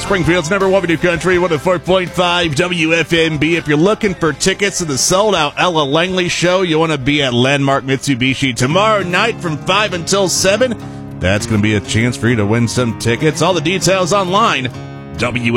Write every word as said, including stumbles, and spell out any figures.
Springfield's number one video country, one oh four point five W F M B. If you're looking for tickets to the sold-out Ella Langley show, you want to be at Landmark Mitsubishi tomorrow night from five until seven. That's going to be a chance for you to win some tickets. All the details online, W